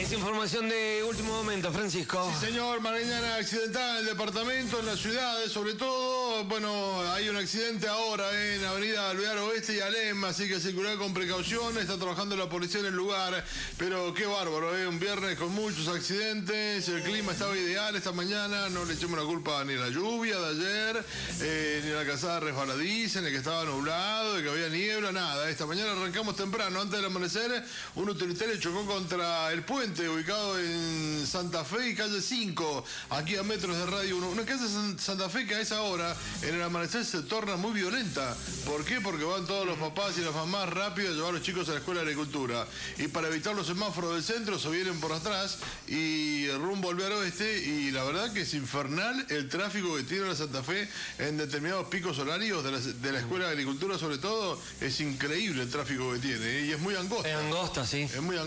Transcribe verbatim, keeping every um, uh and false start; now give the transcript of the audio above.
Es información de último momento, Francisco. Sí, señor, mañana accidentada en el departamento, en las ciudades, sobre todo. Bueno, hay un accidente ahora en Avenida Alvear Oeste y Alem, así que circular con precaución. Está trabajando la policía en el lugar, pero qué bárbaro, ¿eh? Un viernes con muchos accidentes. El clima estaba ideal esta mañana, no le echemos la culpa ni a la lluvia de ayer, eh, ni a la casada resbaladiza, ni que estaba nublado, de que había niebla, nada. Esta mañana arrancamos temprano, antes del amanecer, un utilitario chocó contra el puente ubicado en Santa Fe y calle cinco, aquí a metros de Radio uno. Una calle Santa Fe que a esa hora, en el amanecer, se torna muy violenta. ¿Por qué? Porque van todos los papás y las mamás rápido a llevar a los chicos a la escuela de agricultura. Y para evitar los semáforos del centro, se vienen por atrás y rumbo al Alvear Oeste. Y la verdad que es infernal el tráfico que tiene la Santa Fe en determinados picos horarios de la, de la escuela de agricultura, sobre todo. Es increíble el tráfico que tiene, ¿eh? Y es muy angosta. Es angosta, sí. Es muy angosta.